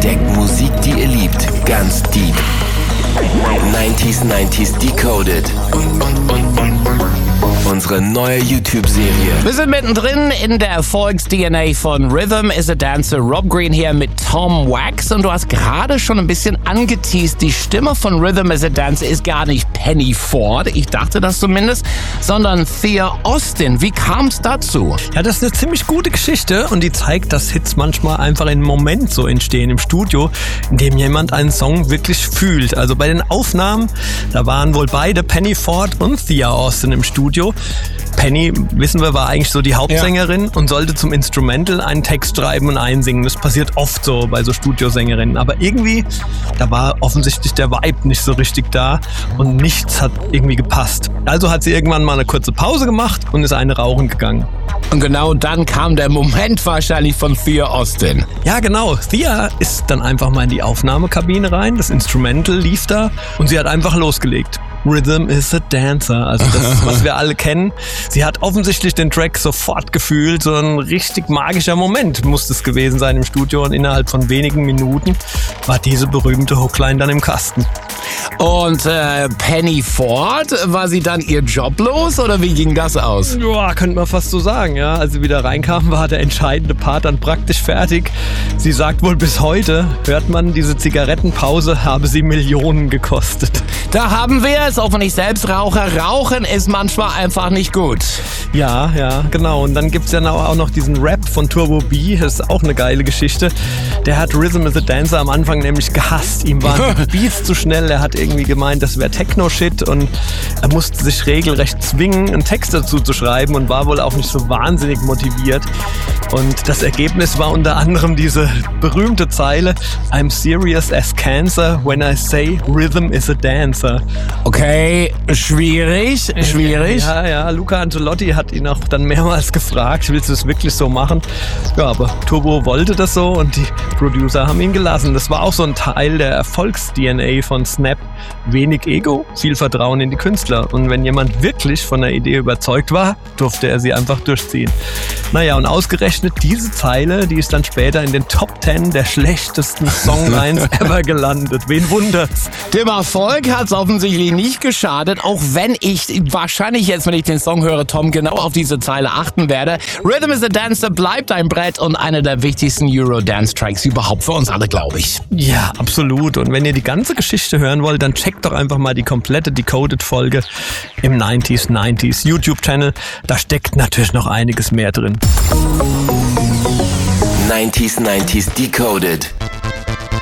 Entdeckt Musik, die ihr liebt, ganz deep. 90s Decoded. Unsere neue YouTube-Serie. Wir sind mittendrin in der Erfolgs-DNA von Rhythm is a Dancer. Rob Green hier mit Tom Wax. Und du hast gerade schon ein bisschen angeteased, die Stimme von Rhythm is a Dancer ist gar nicht Penny Ford, ich dachte das zumindest, sondern Thea Austin. Wie kam es dazu? Ja, das ist eine ziemlich gute Geschichte und die zeigt, dass Hits manchmal einfach in einem Moment so entstehen im Studio, in dem jemand einen Song wirklich fühlt. Also bei den Aufnahmen, da waren wohl beide, Penny Ford und Thea Austin, im Studio. Penny, wissen wir, war eigentlich so die Hauptsängerin und sollte zum Instrumental einen Text schreiben und einsingen. Das passiert oft so bei so Studiosängerinnen. Aber irgendwie, da war offensichtlich der Vibe nicht so richtig da und nichts hat irgendwie gepasst. Also hat sie irgendwann mal eine kurze Pause gemacht und ist eine rauchen gegangen. Und genau dann kam der Moment wahrscheinlich von Thea Austin. Ja, genau. Thea ist dann einfach mal in die Aufnahmekabine rein. Das Instrumental lief da und sie hat einfach losgelegt. Rhythm is a Dancer, also das, was wir alle kennen. Sie hat offensichtlich den Track sofort gefühlt, so ein richtig magischer Moment muss es gewesen sein im Studio und innerhalb von wenigen Minuten war diese berühmte Hookline dann im Kasten. Und Penny Ford, war sie dann ihr Job los oder wie ging das aus? Ja, könnte man fast so sagen, ja. Als sie wieder reinkam, war der entscheidende Part dann praktisch fertig. Sie sagt wohl, bis heute hört man, diese Zigarettenpause habe sie Millionen gekostet. Da haben wir es, auch wenn ich selbst rauche. Rauchen ist manchmal einfach nicht gut. Ja, genau. Und dann gibt's ja auch noch diesen Rap von Turbo B. Das ist auch eine geile Geschichte. Der hat Rhythm is a Dancer am Anfang nämlich gehasst. Ihm waren die Beats zu schnell. Er hat irgendwie gemeint, das wäre Techno-Shit. Und er musste sich regelrecht zwingen, einen Text dazu zu schreiben und war wohl auch nicht so wahnsinnig motiviert. Und das Ergebnis war unter anderem diese berühmte Zeile: I'm serious as cancer when I say rhythm is a dancer. Okay, schwierig. Ja, Luca Angelotti hat ihn auch dann mehrmals gefragt, willst du es wirklich so machen? Ja, aber Turbo wollte das so und die Producer haben ihn gelassen. Das war auch so ein Teil der Erfolgs-DNA von Snap. Wenig Ego, viel Vertrauen in die Künstler. Und wenn jemand wirklich von der Idee überzeugt war, durfte er sie einfach durchziehen. Naja, und ausgerechnet diese Zeile, die ist dann später in den Top 10 der schlechtesten Songlines ever gelandet. Wen wundert's? Dem Erfolg hat's offensichtlich nicht geschadet, auch wenn ich wahrscheinlich jetzt, wenn ich den Song höre, Tom, genau auf diese Zeile achten werde. Rhythm is a Dancer bleibt ein Brett und einer der wichtigsten Eurodance-Tracks überhaupt für uns alle, glaube ich. Ja, absolut. Und wenn ihr die ganze Geschichte hören wollt, dann checkt doch einfach mal die komplette Decoded-Folge im 90s YouTube-Channel. Da steckt natürlich noch einiges mehr drin. 90s Decoded.